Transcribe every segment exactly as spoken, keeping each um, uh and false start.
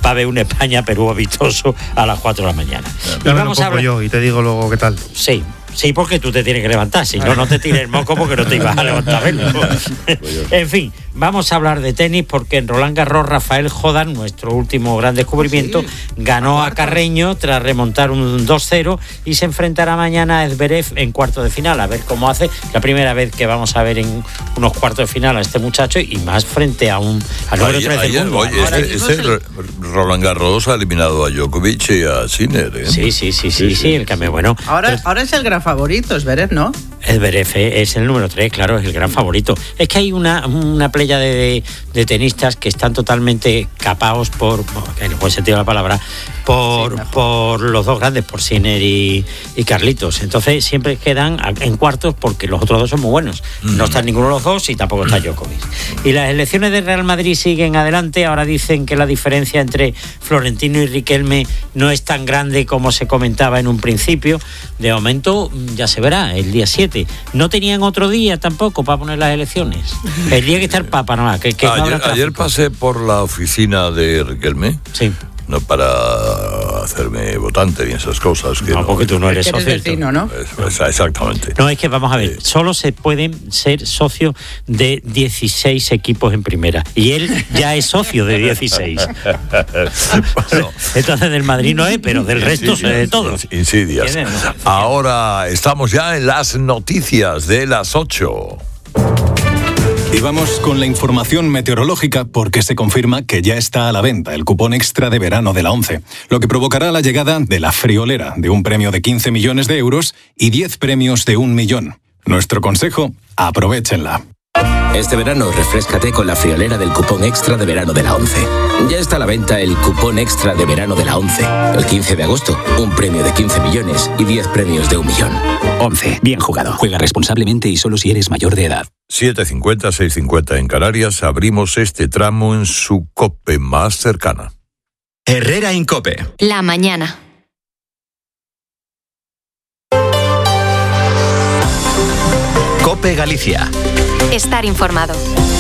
va a haber un España-Perú amistoso a las cuatro de la mañana. Y vamos a hablar... yo y te digo luego qué tal. Sí. Sí, porque tú te tienes que levantar, si no, no te tires el moco porque no te ibas a levantar. En fin, vamos a hablar de tenis porque en Roland Garros Rafael Jordan, nuestro último gran descubrimiento, sí, ganó a Carreño tras remontar un dos cero y se enfrentará mañana a Zverev en cuarto de final, a ver cómo hace. La primera vez que vamos a ver en unos cuartos de final a este muchacho y más frente a un al número tres del mundo. Oye, este, este el... Roland Garros ha eliminado a Djokovic y a Sinner, ¿eh? Sí, sí, sí, sí, sí, sí, sí el cambio bueno. Ahora, pero... ahora es el gran favorito, Zverev, ¿no? Zverev es el número tres, claro, es el gran favorito. Es que hay una, una playa de, de, de tenistas que están totalmente capaos por, en el buen sentido de la palabra, por, sí, por los dos grandes, por Sinner y, y Carlitos. Entonces siempre quedan en cuartos porque los otros dos son muy buenos. Mm. No están ninguno de los dos y tampoco está Djokovic. Y las elecciones de Real Madrid siguen adelante. Ahora dicen que la diferencia entre Florentino y Riquelme no es tan grande como se comentaba en un principio. De momento ya se verá, el día siete. No tenían otro día tampoco para poner las elecciones. El día que está el Papa, nada más. Que, que ayer, no ayer pasé por la oficina de Riquelme. Sí. No para hacerme votante ni esas cosas. Que no, no, porque tú no eres socio. Vecino, ¿no? Es, es, exactamente. No, es que vamos a ver, eh. solo se pueden ser socios de dieciséis equipos en primera. Y él ya es socio de dieciséis. Bueno, entonces del Madrid no es, pero del resto insidias, de todos. Insidias. Ahora estamos ya en las noticias de las ocho. Y vamos con la información meteorológica porque se confirma que ya está a la venta el cupón extra de verano de la ONCE, lo que provocará la llegada de la friolera de un premio de quince millones de euros y diez premios de un millón. Nuestro consejo, aprovéchenla. Este verano refréscate con la friolera del cupón extra de verano de la ONCE. Ya está a la venta el cupón extra de verano de la ONCE. El quince de agosto, un premio de quince millones y diez premios de un millón. ONCE, bien jugado. Juega responsablemente y solo si eres mayor de edad. siete cincuenta, seis cincuenta en Canarias. Abrimos este tramo en su COPE más cercana. Herrera Incope. La mañana. COPE Galicia. Estar informado.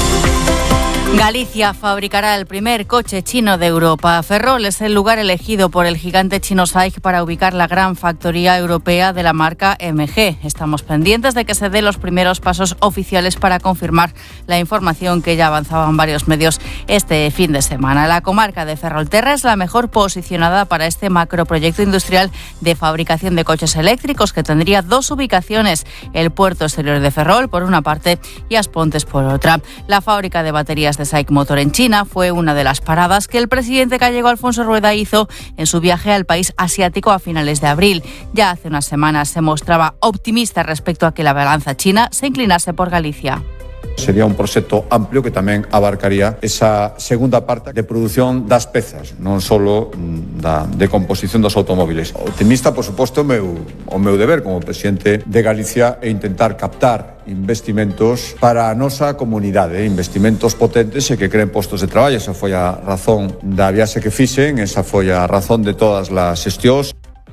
Galicia fabricará el primer coche chino de Europa. Ferrol es el lugar elegido por el gigante chino SAIC para ubicar la gran factoría europea de la marca M G. Estamos pendientes de que se den los primeros pasos oficiales para confirmar la información que ya avanzaban varios medios este fin de semana. La comarca de Ferrolterra es la mejor posicionada para este macroproyecto industrial de fabricación de coches eléctricos que tendría dos ubicaciones, el puerto exterior de Ferrol por una parte y Aspontes por otra. La fábrica de baterías de SAIC Motor en China fue una de las paradas que el presidente gallego Alfonso Rueda hizo en su viaje al país asiático a finales de abril. Ya hace unas semanas se mostraba optimista respecto a que la balanza china se inclinase por Galicia. Sería un proxecto amplio que tamén abarcaría esa segunda parte de produción das pezas, non só da de composición dos automóviles. Optimista, por suposto, o meu, o meu deber como presidente de Galicia é intentar captar investimentos para a nosa comunidade, investimentos potentes e que creen postos de traballo. Esa foi a razón da viaxe que fixen, esa foi a razón de todas as xestións.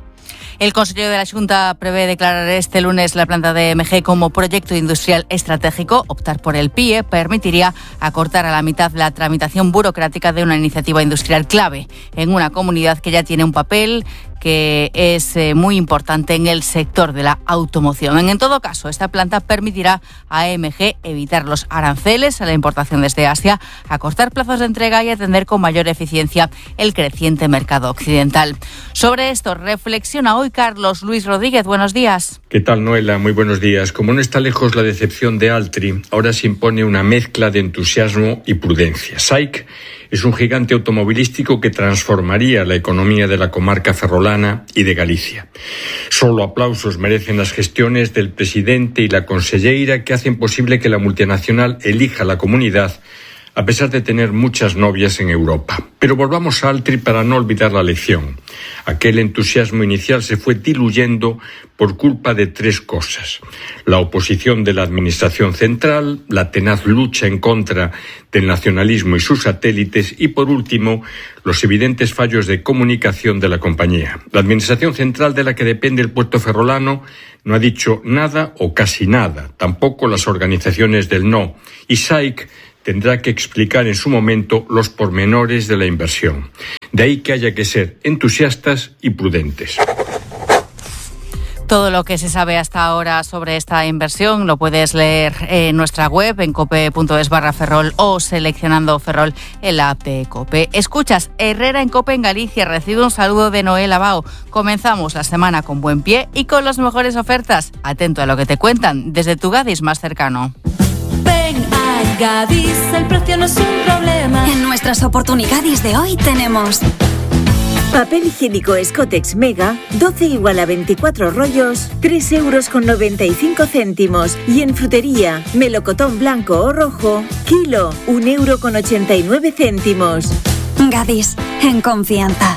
El consejero de la Xunta prevé declarar este lunes la planta de M G como proyecto industrial estratégico. Optar por el P I E permitiría acortar a la mitad la tramitación burocrática de una iniciativa industrial clave en una comunidad que ya tiene un papel que es eh, muy importante en el sector de la automoción. En, en todo caso, esta planta permitirá a M G evitar los aranceles a la importación desde Asia, acortar plazos de entrega y atender con mayor eficiencia el creciente mercado occidental. Sobre esto reflexiona hoy Carlos Luis Rodríguez. Buenos días. ¿Qué tal, Noela? Muy buenos días. Como no está lejos la decepción de Altri, ahora se impone una mezcla de entusiasmo y prudencia. SAIC es un gigante automovilístico que transformaría la economía de la comarca ferrolana y de Galicia. Solo aplausos merecen las gestiones del presidente y la conselleira que hacen posible que la multinacional elija la comunidad a pesar de tener muchas novias en Europa. Pero volvamos a Altri para no olvidar la lección. Aquel entusiasmo inicial se fue diluyendo por culpa de tres cosas: la oposición de la administración central, la tenaz lucha en contra del nacionalismo y sus satélites y, por último, los evidentes fallos de comunicación de la compañía. La administración central, de la que depende el puerto ferrolano, no ha dicho nada o casi nada, tampoco las organizaciones del no, y SAIC tendrá que explicar en su momento los pormenores de la inversión. De ahí que haya que ser entusiastas y prudentes. Todo lo que se sabe hasta ahora sobre esta inversión lo puedes leer en nuestra web, en cope.es barra Ferrol o seleccionando Ferrol en la app de Cope. Escuchas Herrera en Cope en Galicia. Recibe un saludo de Noel Abao. Comenzamos la semana con buen pie y con las mejores ofertas. Atento a lo que te cuentan desde tu Gadis más cercano. Ven a Gadis, el precio no es un problema. En nuestras oportunidades de hoy tenemos... Papel higiénico Escotex Mega, doce igual a veinticuatro rollos, tres euros con noventa y cinco céntimos. Y en frutería, melocotón blanco o rojo, kilo, un euro con ochenta y nueve céntimos. Gadis, en confianza.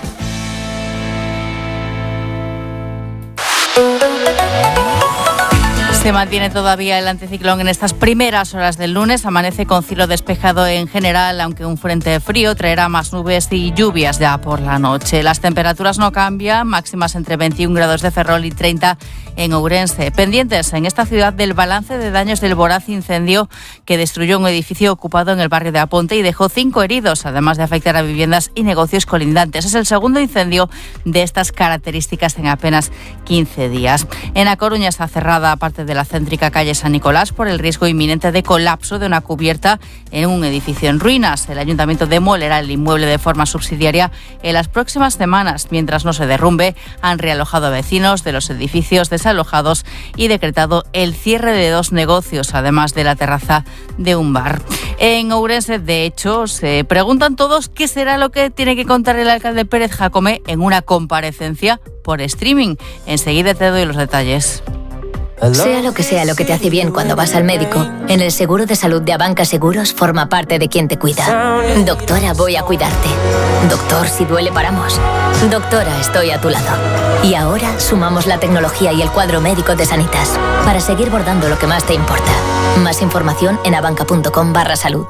Se mantiene todavía el anticiclón en estas primeras horas del lunes. Amanece con cielo despejado en general, aunque un frente frío traerá más nubes y lluvias ya por la noche. Las temperaturas no cambian, máximas entre veintiún grados de Ferrol y treinta en Ourense. Pendientes en esta ciudad del balance de daños del voraz incendio que destruyó un edificio ocupado en el barrio de Aponte y dejó cinco heridos, además de afectar a viviendas y negocios colindantes. Es el segundo incendio de estas características en apenas quince días. En A Coruña está cerrada parte de la céntrica calle San Nicolás por el riesgo inminente de colapso de una cubierta en un edificio en ruinas. El ayuntamiento demolerá el inmueble de forma subsidiaria en las próximas semanas. Mientras no se derrumbe, han realojado a vecinos de los edificios desalojados y decretado el cierre de dos negocios, además de la terraza de un bar. En Ourense, de hecho, se preguntan todos qué será lo que tiene que contar el alcalde Pérez Jacome en una comparecencia por streaming. Enseguida te doy los detalles. Sea lo que sea lo que te hace bien cuando vas al médico, en el seguro de salud de Abanca Seguros forma parte de quien te cuida. Doctora, voy a cuidarte. Doctor, si duele paramos. Doctora, estoy a tu lado. Y ahora sumamos la tecnología y el cuadro médico de Sanitas para seguir bordando lo que más te importa. Más información en abanca.com barra salud.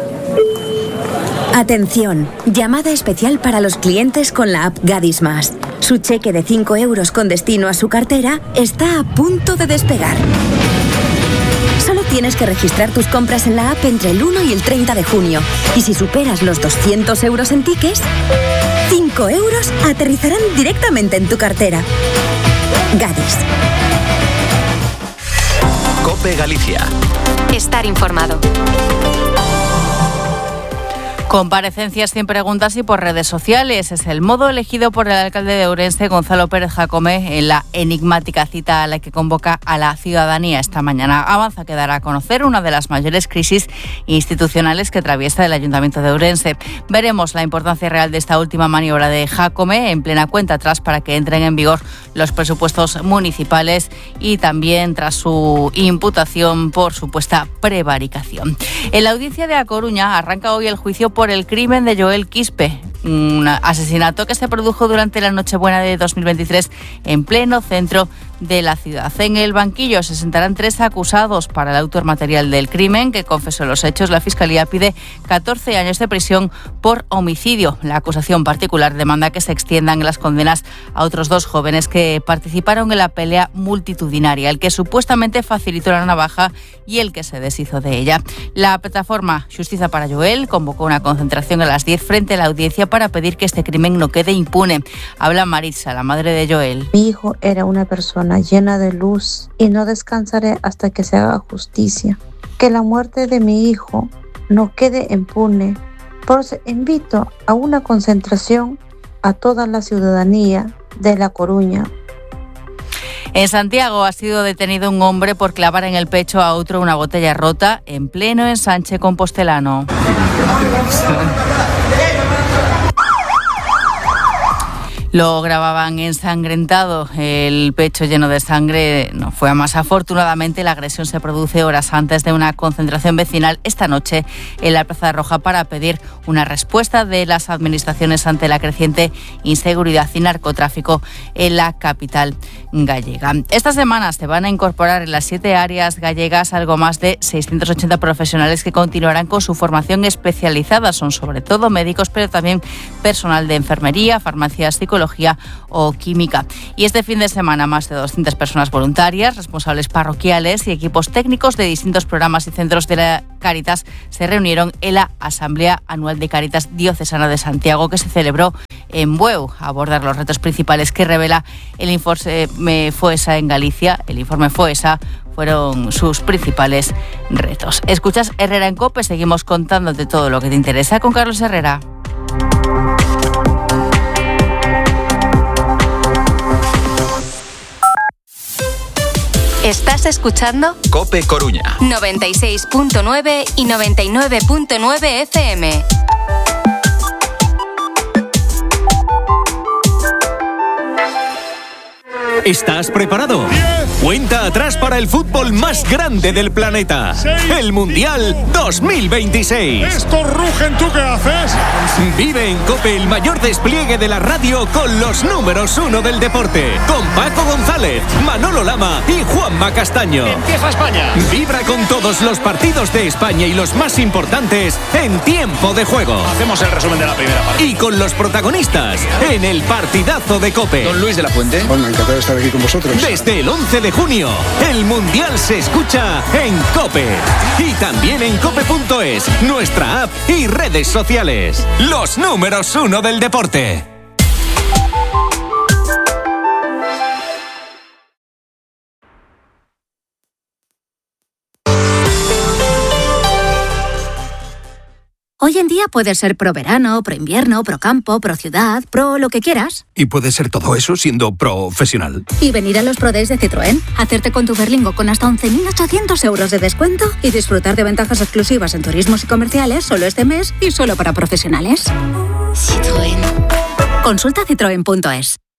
Atención, llamada especial para los clientes con la app Gadis Más. Su cheque de cinco euros con destino a su cartera está a punto de despegar. Solo tienes que registrar tus compras en la app entre el uno y el treinta de junio. Y si superas los doscientos euros en tickets, cinco euros aterrizarán directamente en tu cartera. Gadis. Cope Galicia. Estar informado. Comparecencias sin preguntas y por redes sociales. Es el modo elegido por el alcalde de Ourense, Gonzalo Pérez Jacome, en la enigmática cita a la que convoca a la ciudadanía esta mañana. Avanza que dará a conocer una de las mayores crisis institucionales que atraviesa el Ayuntamiento de Ourense. Veremos la importancia real de esta última maniobra de Jacome en plena cuenta atrás para que entren en vigor los presupuestos municipales y también tras su imputación por supuesta prevaricación. En la audiencia de A Coruña arranca hoy el juicio por por el crimen de Joel Quispe, un asesinato que se produjo durante la Nochebuena de dos mil veintitrés en pleno centro de la ciudad. En el banquillo se sentarán tres acusados para el autor material del crimen que confesó los hechos. La Fiscalía pide catorce años de prisión por homicidio. La acusación particular demanda que se extiendan las condenas a otros dos jóvenes que participaron en la pelea multitudinaria, el que supuestamente facilitó la navaja y el que se deshizo de ella. La plataforma Justicia para Joel convocó una concentración a las diez frente a la audiencia para pedir que este crimen no quede impune. Habla Maritza, la madre de Joel. Mi hijo era una persona llena de luz y no descansaré hasta que se haga justicia. Que la muerte de mi hijo no quede impune. Por eso invito a una concentración a toda la ciudadanía de La Coruña. En Santiago ha sido detenido un hombre por clavar en el pecho a otro una botella rota en pleno ensanche compostelano. Lo grababan ensangrentado, el pecho lleno de sangre no fue a más. Afortunadamente, la agresión se produce horas antes de una concentración vecinal esta noche en la Plaza Roja para pedir una respuesta de las administraciones ante la creciente inseguridad y narcotráfico en la capital gallega. Esta semana se van a incorporar en las siete áreas gallegas algo más de seiscientos ochenta profesionales que continuarán con su formación especializada. Son sobre todo médicos, pero también personal de enfermería, farmacia psicológica psicología o química. Y este fin de semana más de doscientas personas voluntarias, responsables parroquiales y equipos técnicos de distintos programas y centros de la Cáritas se reunieron en la Asamblea Anual de Cáritas Diocesana de Santiago, que se celebró en Bueu, a abordar los retos principales que revela el informe FOESA en Galicia. El informe FOESA fueron sus principales retos. Escuchas Herrera en COPE, seguimos contándote todo lo que te interesa con Carlos Herrera. ¿Estás escuchando? COPE Coruña. noventa y seis punto nueve y noventa y nueve punto nueve F M. ¿Estás preparado? diez, Cuenta atrás para el fútbol más grande del planeta. seis, el Mundial dos mil veintiséis. Estos rugen, ¿tú qué haces? Vive en COPE el mayor despliegue de la radio con los números uno del deporte. Con Paco González, Manolo Lama y Juanma Castaño. Empieza España. Vibra con todos los partidos de España y los más importantes en tiempo de juego. Hacemos el resumen de la primera parte. Y con los protagonistas en el partidazo de COPE. Don Luis de la Fuente. Bueno, encantado de estar aquí con vosotros. Desde el once de junio, el Mundial se escucha en COPE. Y también en cope punto es, nuestra app y redes sociales. Los números uno del deporte. Hoy en día puedes ser pro verano, pro invierno, pro campo, pro ciudad, pro lo que quieras. Y puedes ser todo eso siendo profesional. Y venir a los Pro Days de Citroën, hacerte con tu Berlingo con hasta once mil ochocientos euros de descuento y disfrutar de ventajas exclusivas en turismos y comerciales solo este mes y solo para profesionales. Citroën. Consulta citroen punto es.